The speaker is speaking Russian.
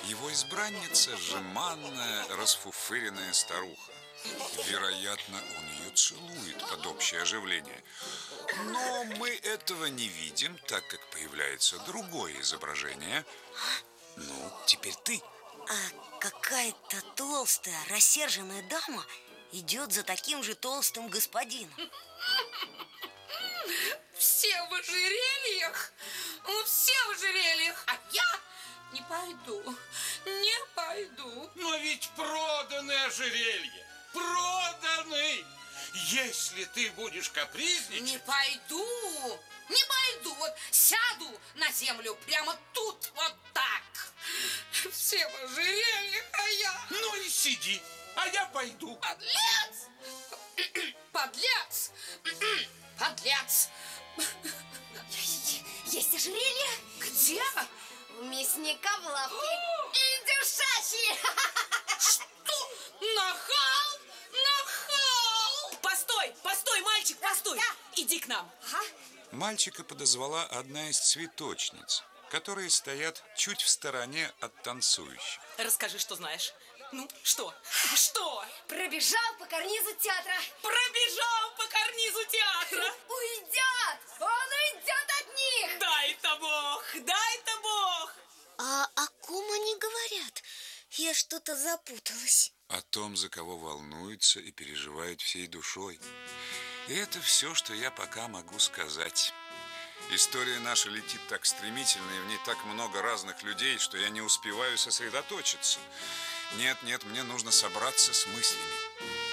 Его избранница – жеманная, расфуфыренная старуха. Вероятно, он ее целует под общее оживление. Но мы этого не видим, так как появляется другое изображение. Ну, теперь ты. А какая-то толстая, рассерженная дама идет за таким же толстым господином. Все в ожерельях, все в ожерельях, а я не пойду, не пойду. Но ведь проданы ожерелья, проданы. Если ты будешь капризничать... Не пойду, не пойду. Вот сяду на землю прямо тут, вот так. Все в ожерельях, а я... Ну и сиди, а я пойду. Подлец! Подлец! Подлец! Есть ожерелье? Где? У мясника в лавке. Индюшачьи! Что? Нахал? Нахал! Постой, мальчик, постой! Да. Иди к нам. Мальчика подозвала одна из цветочниц, которые стоят чуть в стороне от танцующих. Расскажи, что знаешь. Ну, что? Что? Пробежал по карнизу театра. Пробежал по карнизу театра. Уйдет! Он уйдет от них! Дай-то Бог, дай-то Бог. А о ком они говорят? Я что-то запуталась. О том, за кого волнуется и переживает всей душой. И это все, что я пока могу сказать. История наша летит так стремительно, и в ней так много разных людей, что я не успеваю сосредоточиться. Нет, мне нужно собраться с мыслями.